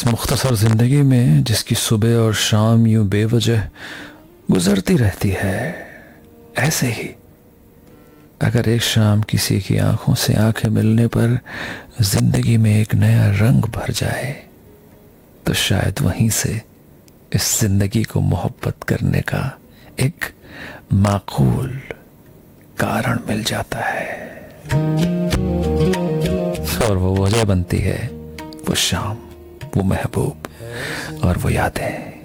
इस मुख्तसर ज़िंदगी में जिसकी सुबह और शाम यूं बेवजह गुजरती रहती है, ऐसे ही अगर एक शाम किसी की आंखों से आंखें मिलने पर जिंदगी में एक नया रंग भर जाए, तो शायद वहीं से इस जिंदगी को मोहब्बत करने का एक माकूल कारण मिल जाता है। और वो वजह बनती है वो शाम, वो महबूब और वो यादें।